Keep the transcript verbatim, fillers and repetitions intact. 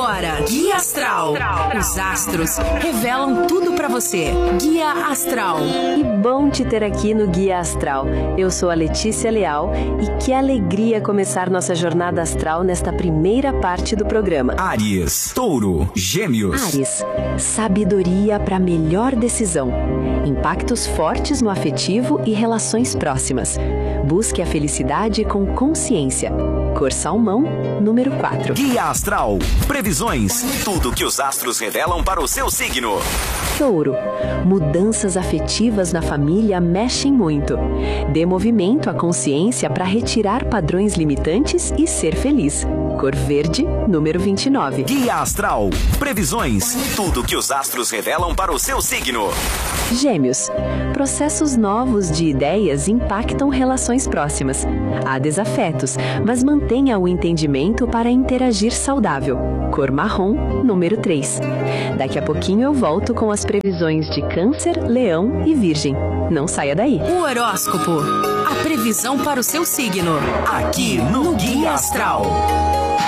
agora, Guia Astral. Os astros revelam tudo pra você. Guia Astral. Que bom te ter aqui no Guia Astral. Eu sou a Letícia Leal e que alegria começar nossa jornada astral nesta primeira parte do programa. Áries, Touro, Gêmeos. Áries, sabedoria para melhor decisão. Impactos fortes no afetivo e relações próximas. Busque a felicidade com consciência. Cor salmão, número quatro. Guia Astral. Previsões. Tudo que os astros revelam para o seu signo. Touro. Mudanças afetivas na família mexem muito. Dê movimento à consciência para retirar padrões limitantes e ser feliz. Cor verde, número vinte e nove. Guia Astral. Previsões. Tudo que os astros revelam para o seu signo. Gêmeos. Processos novos de ideias impactam relações próximas. Há desafetos, mas mantenha o entendimento para interagir saudável. Cor marrom, número três. Daqui a pouquinho eu volto com as previsões de Câncer, Leão e Virgem. Não saia daí. O horóscopo. A previsão para o seu signo. Aqui no Guia Astral.